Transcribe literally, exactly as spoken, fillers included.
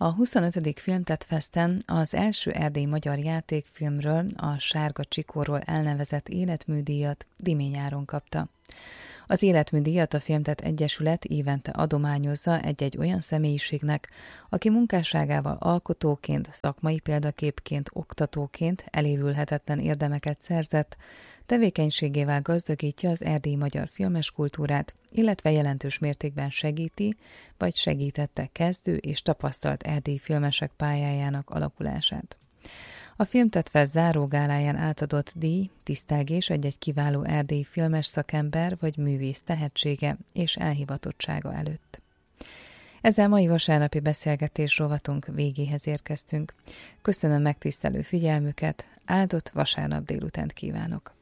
A huszonötödik Filmtetfesten az első erdélyi magyar játékfilmről, a Sárga Csikóról elnevezett életműdíjat Dimény-Áron kapta. Az életműdíjat a Filmtet Egyesület évente adományozza egy-egy olyan személyiségnek, aki munkásságával alkotóként, szakmai példaképként, oktatóként elévülhetetlen érdemeket szerzett, tevékenységével gazdagítja az erdélyi magyar filmes kultúrát, illetve jelentős mértékben segíti, vagy segítette kezdő és tapasztalt erdélyi filmesek pályájának alakulását. A Filmtetfest zárógáláján átadott díj tisztelgés egy-egy kiváló erdélyi filmes szakember vagy művész tehetsége és elhivatottsága előtt. Ezzel mai vasárnapi beszélgetés rovatunk végéhez érkeztünk. Köszönöm megtisztelő figyelmüket, áldott vasárnap délutánt kívánok!